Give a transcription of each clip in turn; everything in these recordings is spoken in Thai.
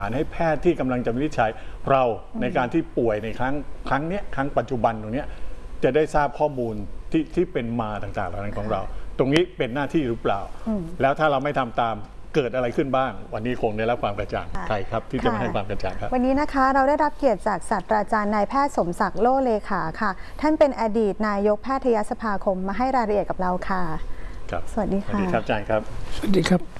ให้แพทย์ที่กำลังจะวินิจฉัยเราในการที่ป่วยในครั้งปัจจุบันตรงนี้จะได้ทราบข้อมูลที่เป็นมาต่างๆเหล่านั้นของเราตรงนี้เป็นหน้าที่หรือเปล่าแล้วถ้าเราไม่ทำตามเกิดอะไรขึ้นบ้างวันนี้คงได้รับความกระจ่างใครครับที่จะมาให้ความกระจ่างครับวันนี้นะคะเราได้รับเกียรติจากศาสตราจารย์นายแพทย์สมศักดิ์โลเลขาค่ะท่านเป็นอดีตนายกแพทยสภาคมมาให้รายละเอียดกับเราค่ะครับสวัสดีค่ะสวัสดีครับอาจารย์ครับสวัสดีครับ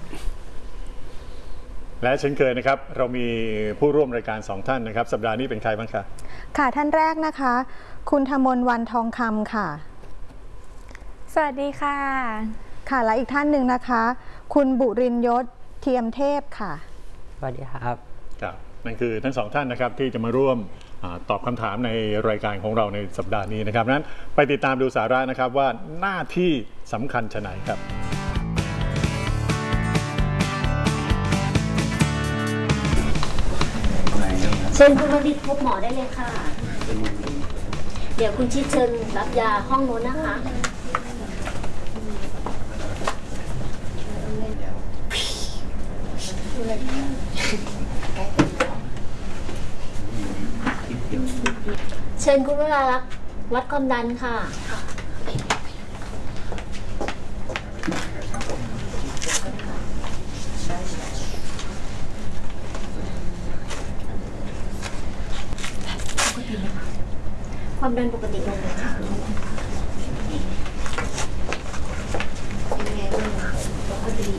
และเช่นเคยนะครับเรามีผู้ร่วมรายการ2ท่านนะครับสัปดาห์นี้เป็นใครบ้างคะค่ะท่านแรกนะคะคุณธมนต์วันทองคำค่ะสวัสดีค่ะค่ะและอีกท่านหนึ่งนะคะคุณบุรินทร์ยศเทียมเทพค่ะสวัสดีครับครับนั่นคือทั้ง2ท่านนะครับที่จะมาร่วมตอบคำถามในรายการของเราในสัปดาห์นี้นะครับนั้นไปติดตามดูสาระนะครับว่าหน้าที่สำคัญชะไหนครับเชิญคุณบัณฑิตพบหมอได้เลยค่ะเดี๋ยวคุณชิดเชิญรับยาห้องโน้นนะคะเชิญคุณวราลักษณ์วัดความดันค่ะความดันปกติลงเลยค่ะเป็นไงบ้างปกติ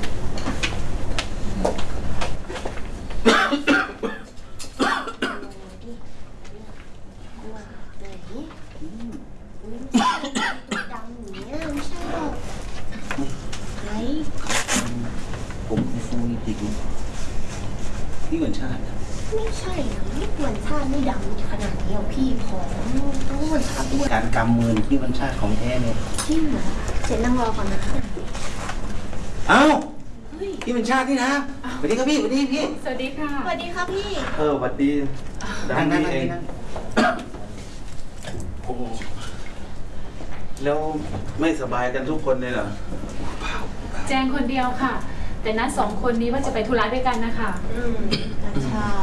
ดำอย่างเงี้ยไม่ใช่หรอกไหนผมฟูจริงพี่วันชาติไม่ใช่นะไม่วันชาติไม่ดำขนาดนี้พี่ผอมต้องวันชาติด้วยการกำมือพี่วันชาติของแท้เนี่ยจริงเหรอเสร็จนั่งรอก่อนนะอ้าวพี่วันชาตินี่นะสวัสดีครับพี่สวัสดีพี่สวัสดีค่ะสวัสดีครับพี่สวัสดีนั่งเองโอ้แล้วไม่สบายกันทุกคนเลยเหรอแจงคนเดียวค่ะแต่นัด2 คนนี้ว่าจะไปธุระด้วยกันนะคะใช่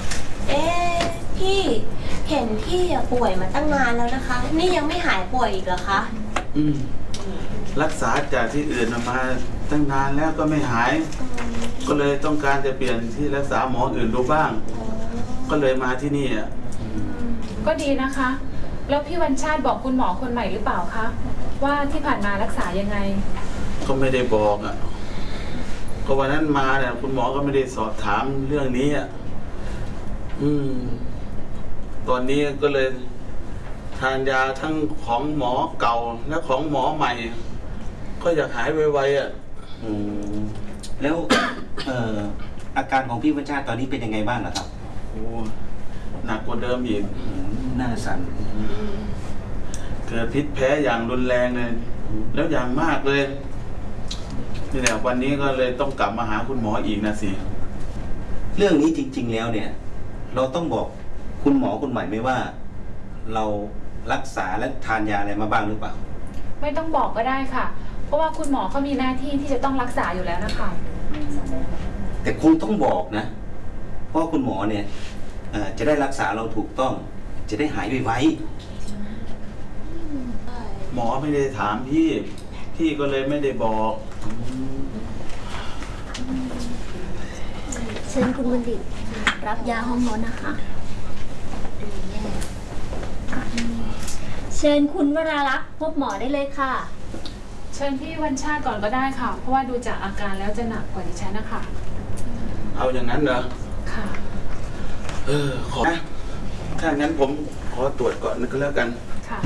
พี่เห็นพี่ป่วยมาตั้งนานแล้วนะคะนี่ยังไม่หายป่วยอีกเหรอคะรักษาจากที่อื่นมาตั้งนานแล้วก็ไม่หายก็เลยต้องการจะเปลี่ยนที่รักษาหมออื่นดูบ้างก็เลยมาที่นี่ก็ดีนะคะแล้วพี่วันชาติบอกคุณหมอคนใหม่หรือเปล่าคะว่าที่ผ่านมารักษายังไงก็ไม่ได้บอกก็วันนั้นมาเนี่ยคุณหมอก็ไม่ได้สอบถามเรื่องนี้ตอนนี้ก็เลยทานยาทั้งของหมอเก่าและของหมอใหม่ก็อยากหายไวๆแล้วอาการของพี่วัญชาติตอนนี้เป็นยังไงบ้างล่ะครับโอ้หนักกว่าเดิมอีกหน้าสั่นเกิดพิษแพ้อย่างรุนแรงเลยแล้วอย่างมากเลยนี่แหละวันนี้ก็เลยต้องกลับมาหาคุณหมออีกนะสิเรื่องนี้จริงๆแล้วเนี่ยเราต้องบอกคุณหมอคนใหม่ไหมว่าเรารักษาและทานยาอะไรมาบ้างหรือเปล่าไม่ต้องบอกก็ได้ค่ะเพราะว่าคุณหมอเขามีหน้าที่ที่จะต้องรักษาอยู่แล้วนะคะแต่คงต้องบอกนะเพราะคุณหมอเนี่ยจะได้รักษาเราถูกต้องจะได้หายไวๆหมอไม่ได้ถามพี่ก็เลยไม่ได้บอกเชิญคุณบัณฑิตรับยาห้องโน้นนะคะเชิญคุณวราลักษณ์พบหมอได้เลยค่ะเชิญพี่วันชาติก่อนก็ได้ค่ะเพราะว่าดูจากอาการแล้วจะหนักกว่าดิฉันนะคะเอาอย่างนั้นเหรอค่ะขอถ้างั้นผมขอตรวจก่อนก็แล้วกันค่ะ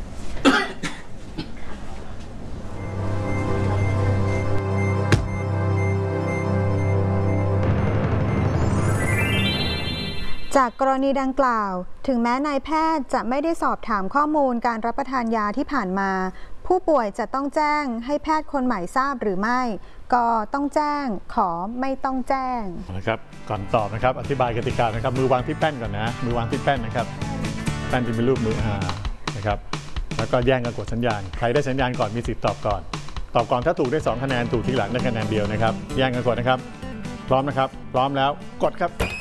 จากกรณีดังกล่าวถึงแม้นายแพทย์จะไม่ได้สอบถามข้อมูลการรับประทานยาที่ผ่านมาผู้ป่วยจะต้องแจ้งให้แพทย์คนใหม่ทราบหรือไม่ก็ต้องแจ้งขอไม่ต้องแจ้งนะครับก่อนตอบนะครับอธิบายกติกานะครับมือวางที่แป้นก่อนนะมือวางที่แป้นนะครับแป้นที่เป็นรูปมือนะครับแล้วก็แย่งกันกดสัญญาณใครได้สัญญาณก่อนมีสิทธิ์ตอบก่อนถ้าถูกได้2 คะแนนถูกทีหลังได้คะแนนเดียวนะครับแย่งกันกดนะครับพร้อมนะครับพร้อมแล้วกดครับ